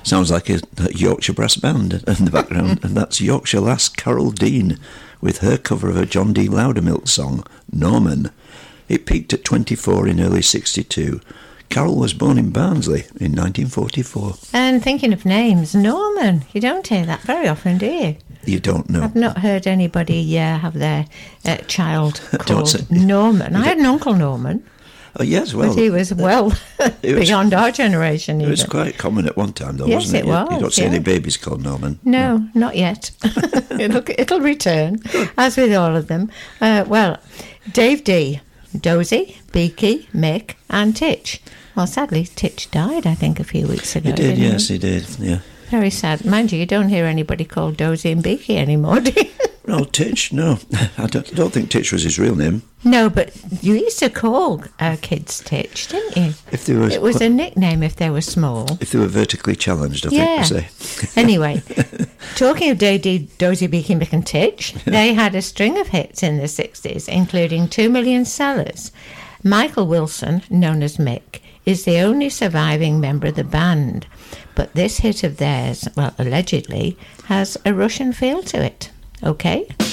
Sounds like a Yorkshire Brass Band in the background, and that's Yorkshire lass Carol Dean with her cover of a John D. Loudermilk song, Norman. It peaked at 24 in early 62. Carol was born in Barnsley in 1944. And thinking of names, Norman. You don't hear that very often, do you? You don't know. I've not heard anybody have their child called Norman. I had an Uncle Norman. Oh, yes, well. But he was beyond our generation. It was quite common at one time, though, yes, wasn't it? Yes, it was. You don't see any babies called Norman. No, not yet. It'll return, as with all of them. Dave D, Dozy, Beaky, Mick and Titch. Well, sadly, Titch died, I think, a few weeks ago. He did, yes, he did, yeah. Very sad. Mind you don't hear anybody called Dozy and Beaky anymore, do you? No, Titch, no. I don't think Titch was his real name. No, but you used to call kids Titch, didn't you? It was a nickname if they were small. If they were vertically challenged, I think we say. Anyway, talking of Dozy, Beaky, Mick and Titch, they had a string of hits in the 60s, including 2 million sellers. Michael Wilson, known as Mick, is the only surviving member of the band. But this hit of theirs, well, allegedly, has a Russian feel to it. Okay?